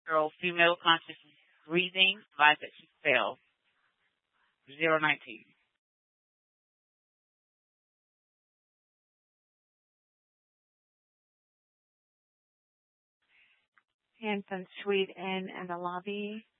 Girl, female conscious breathing, advised that she failed. 019. Hanson Suite Inn in the lobby.